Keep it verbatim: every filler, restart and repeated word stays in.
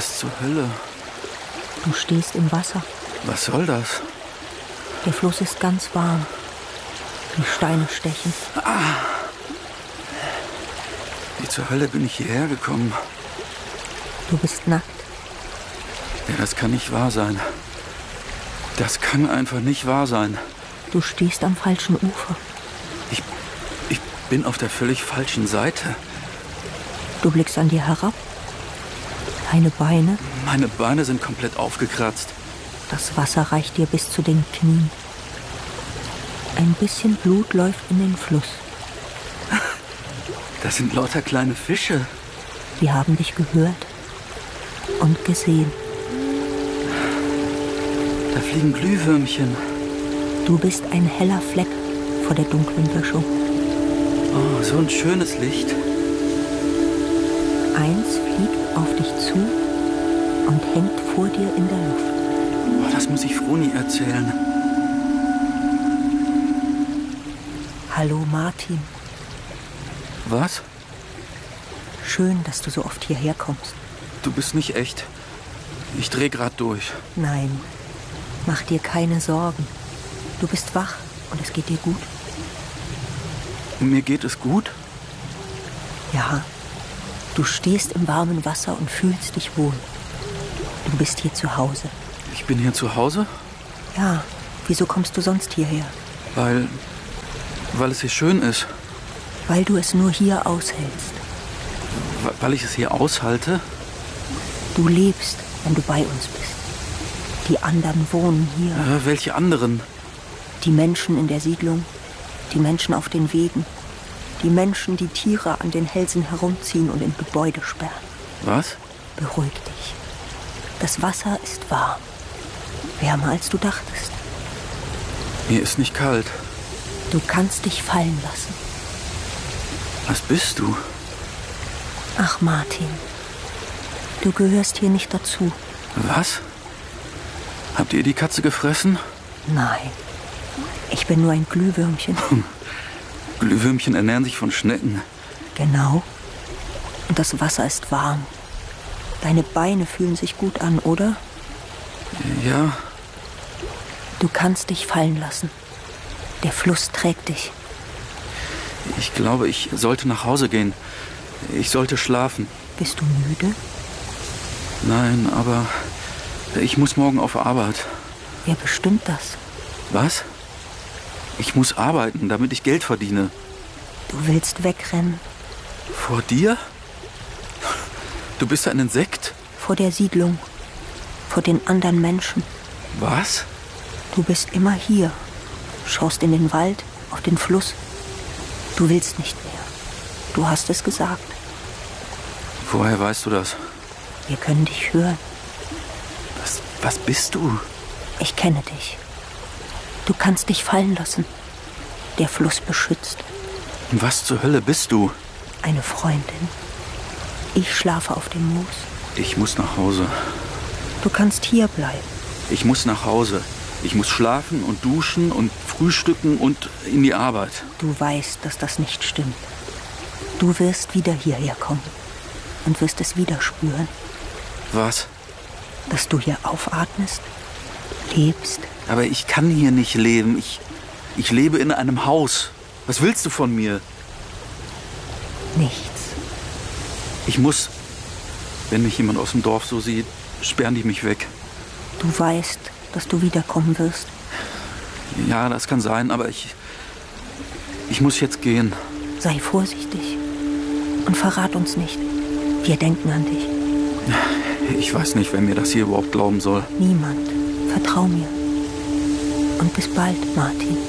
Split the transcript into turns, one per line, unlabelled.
Was zur Hölle?
Du stehst im Wasser.
Was soll das?
Der Fluss ist ganz warm. Die Steine stechen.
Ah. Wie zur Hölle bin ich hierher gekommen?
Du bist nackt.
Ja, das kann nicht wahr sein. Das kann einfach nicht wahr sein.
Du stehst am falschen Ufer.
Ich, ich bin auf der völlig falschen Seite.
Du blickst an dir herab. Deine Beine.
Meine Beine sind komplett aufgekratzt.
Das Wasser reicht dir bis zu den Knien. Ein bisschen Blut läuft in den Fluss.
Das sind lauter kleine Fische.
Die haben dich gehört und gesehen.
Da fliegen Glühwürmchen.
Du bist ein heller Fleck vor der dunklen Böschung.
Oh, so ein schönes Licht.
Eins fliegt auf dich zu und hängt vor dir in der Luft.
Oh, das muss ich Froni erzählen.
Hallo Martin.
Was?
Schön, dass du so oft hierher kommst.
Du bist nicht echt. Ich dreh grad durch.
Nein, mach dir keine Sorgen. Du bist wach und es geht dir gut.
Mir geht es gut?
Ja, du stehst im warmen Wasser und fühlst dich wohl. Du bist hier zu Hause.
Ich bin hier zu Hause?
Ja, wieso kommst du sonst hierher?
Weil, weil es hier schön ist.
Weil du es nur hier aushältst.
Weil ich es hier aushalte?
Du lebst, wenn du bei uns bist. Die anderen wohnen hier.
Äh, welche anderen?
Die Menschen in der Siedlung, die Menschen auf den Wegen, die Menschen, die Tiere an den Hälsen herumziehen und in Gebäude sperren.
Was?
Beruhig dich. Das Wasser ist warm. Wärmer, als du dachtest.
Mir ist nicht kalt.
Du kannst dich fallen lassen.
Was bist du?
Ach, Martin. Du gehörst hier nicht dazu.
Was? Habt ihr die Katze gefressen?
Nein. Ich bin nur ein Glühwürmchen.
Glühwürmchen ernähren sich von Schnecken.
Genau. Und das Wasser ist warm. Deine Beine fühlen sich gut an, oder?
Ja.
Du kannst dich fallen lassen. Der Fluss trägt dich.
Ich glaube, ich sollte nach Hause gehen. Ich sollte schlafen.
Bist du müde?
Nein, aber ich muss morgen auf Arbeit.
Wer bestimmt das?
Was? Ich muss arbeiten, damit ich Geld verdiene.
Du willst wegrennen?
Vor dir? Du bist ein Insekt?
Vor der Siedlung. Vor den anderen Menschen.
Was?
Du bist immer hier. Schaust in den Wald, auf den Fluss. Du willst nicht mehr. Du hast es gesagt.
Woher weißt du das?
Wir können dich hören.
Was, was bist du?
Ich kenne dich. Du kannst dich fallen lassen. Der Fluss beschützt.
Was zur Hölle bist du?
Eine Freundin. Ich schlafe auf dem Moos.
Ich muss nach Hause.
Du kannst hier bleiben.
Ich muss nach Hause. Ich muss schlafen und duschen und frühstücken und in die Arbeit.
Du weißt, dass das nicht stimmt. Du wirst wieder hierher kommen und wirst es wieder spüren.
Was?
Dass du hier aufatmest, lebst.
Aber ich kann hier nicht leben. Ich, ich lebe in einem Haus. Was willst du von mir?
Nichts.
Ich muss, wenn mich jemand aus dem Dorf so sieht, sperren die mich weg.
Du weißt, dass du wiederkommen wirst.
Ja, das kann sein, aber ich, ich muss jetzt gehen.
Sei vorsichtig und verrat uns nicht. Wir denken an dich.
Ich weiß nicht, wer mir das hier überhaupt glauben soll.
Niemand. Vertrau mir. Und bis bald, Martin.